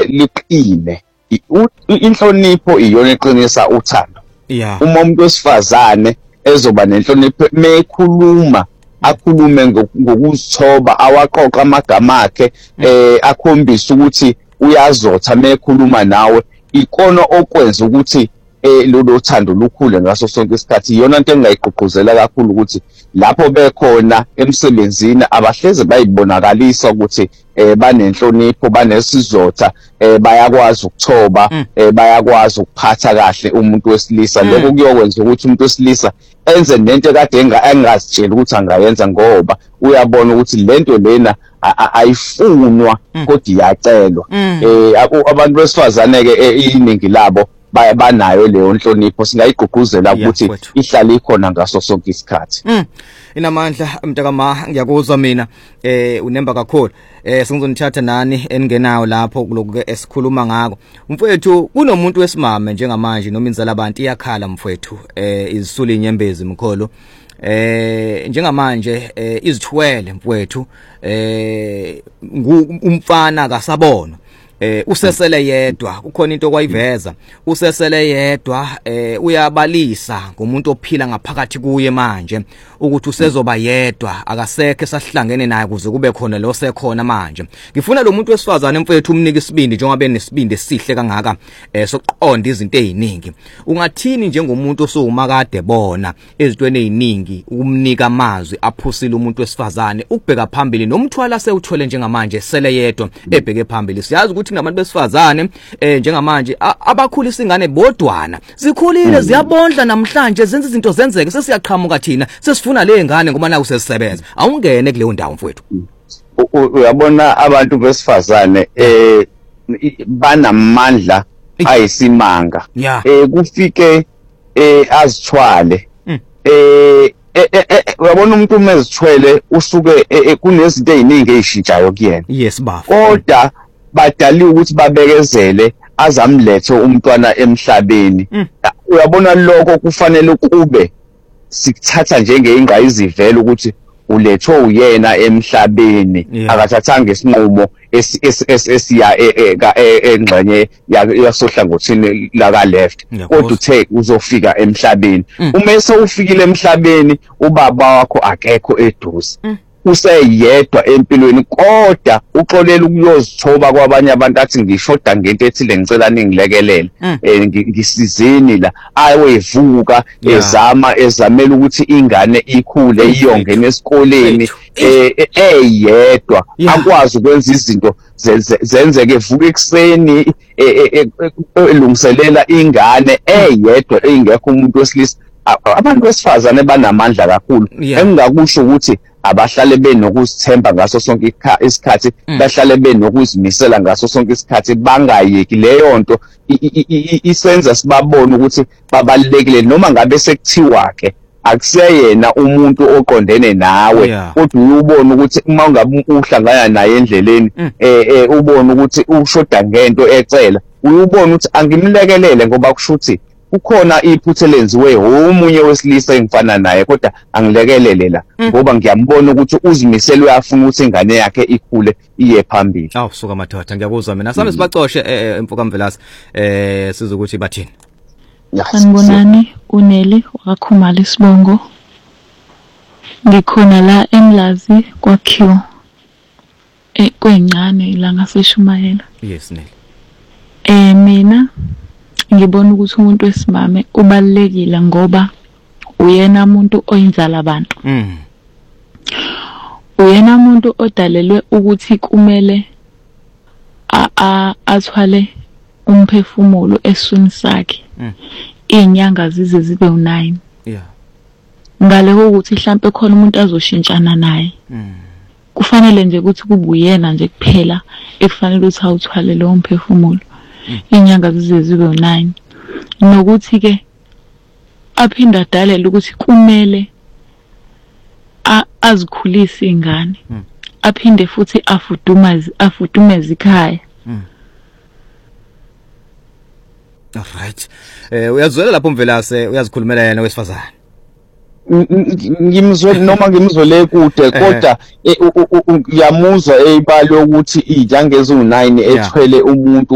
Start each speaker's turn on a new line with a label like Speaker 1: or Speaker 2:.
Speaker 1: liqine. Inhlonipho iyona eqinisa uthando.
Speaker 2: Yeah.
Speaker 1: Uma umuntu wesifazane ezoba nenhlonipho mekhuluma akhulume ngokuzithoba awaqoqa amagama akhe akhombisa ukuthi uyazotha mekhuluma nawe ikona okwenza ukuthi lolo thando lukhule ngaso sonke isikhathi. Iyona into engayigqugquzela kakhulu ukuthi lapho bekhona emsebenzini abahleze bayibonakalisa ukuthi banenhlonipho banesizotha bayakwazi ukuthoba bayakwazi ukuphatha kahle umuntu wesilisa. Lokho kuyokwenza ukuthi umuntu wesilisa enze nento kade engazitshela ukuthi angayenza ngoba uyabona ukuthi lento lena ayifunwa kodwa iyacelwa. Abantu besifazane ke iningi labo banayo leyo nhlonipho singayigqugquzela ukuthi ihlale ikhona ngaso sonke isikhathi.
Speaker 2: Inamandla mntakama ngiyakuzwa mina unemba kakhulu sengizonithatha nani engenayo lapho kuloku ke esikhuluma ngako. Mfowethu kunomuntu wesimame njengamanje noma inzala abantu iyakhala mfowethu izisula inyembezi mkholo njengamanje izithwele mfowethu umfana kasabona usesele yedwa kukhona into okwayiveza usesele yedwa uyabalisa ngomuntu ophila ngaphakathi kuye manje ukuthi usezoba yedwa akasekho esahlangene naye kuze kube khona lo sekhona manje. Ngifuna lo muntu wesifazane mfethu umnike isibindi njengoba benesibindi esihle kangaka sokuqonda izinto eziningi. Ungathini njengomuntu osumakade bona ezintweni eziningi umnika amazwi aphusile umuntu wesifazane ukubheka phambili nomthwala sewuthwele njengamanje sele yedwa ebheke phambili. Siyazi ukuthi nabantu besifazane njengamanje abakhulisa ingane bodwana zikhulile ziyabondla namhlanje zenza izinto zenzeke sesiyaqhamuka thina sesifuna le ngane ngoba naku sesisebenza awungene kuleyo ndawo mfowethu.
Speaker 1: Uyabona abantu besifazane banamandla ayisimanga kufike azithwale uyabona umuntu uma ezithwele usuke kunezinto eziningi ezishintshayo kuyena.
Speaker 2: Yes baba.
Speaker 1: Kodwa badaliwe ukuthi babekezele azamlethe umntwana emhlabeni. Uyabona lokho kufanele kube sikuthatha njengeyingqayizivele ukuthi ulethwe uyena emhlabeni akathathanga isinqumo esiya engxenye yasohlangothini laka left kodwa uthe uzofika emhlabeni. Uma esewufikile emhlabeni ubaba wakho akekho eduze useyedwa empilweni kodwa uxolela ukuyozithoba kwabanye abantu athi ngishoda ngento ethile ngicela ningilekelele ngisizini la ayevuka ezamela ukuthi ingane ikhule iyongena esikoleni eyedwa akwazi ukwenza izinto zenzeke evuka ekseni elungiselela ingane eyedwa engekho umuntu wesilisa. Abantu besifazane banamandla kakhulu engingakusho ukuthi abahlale benokuzithemba ngaso sonke isikhathi bahlale benokuzimisela ngaso sonke isikhathi bangayeki leyo nto isenza sibabone ukuthi babalekile noma ngabe sekuthiwa ke akuseyena umuntu oqondene nawe kodwa uyubona ukuthi uma ngabe uhlangana naye endleleni ubone ukuthi ushoda ngento ecela uyubona ukuthi angimlekelele ngoba kusho ukuthi kukhona iphutha elenziwe omunye wesilisa engifana naye kodwa angilekelele la ngoba ngiyambona ukuthi uzimisele uyafuna ukuthi ingane yakhe ikhule iye phambili.
Speaker 2: Suka madoda ngiyakuzwa mina sami sibacoshe emfuka Mvelase sizokuthi bathini.
Speaker 3: Sanibonani uNeli wakakhumala isibongo ngikhona la eMlazi kwakhiwa kwencane la ngaseShumayela.
Speaker 2: Yes Neli.
Speaker 3: Mina ngibona ukuthi umuntu wesimame ubalekile ngoba uyena umuntu oyinzala abantu. Uyena umuntu odalelwe ukuthi kumele athwale umphefumulo esweni sakhe. Inyanga zize zibe u9. Ngale ukuthi mhlambe khona umuntu azoshintshana naye. Kufanele nje ukuthi kube uyena nje kuphela ekufanele ukuthi awuthwale lo mphefumulo. Inyanga zize zibe u9 nokuthi ke aphinda dalela ukuthi kumele azikhulise ingane aphinde futhi afudumeze ikhaya.
Speaker 2: Alright uyazwela lapho Mvelase uyazikhulumela yena wesifazane.
Speaker 1: Ngimzwe noma ngimzwele kude kodwa yamuzwa eyibalo ukuthi inyanga ezu9 ethwele umuntu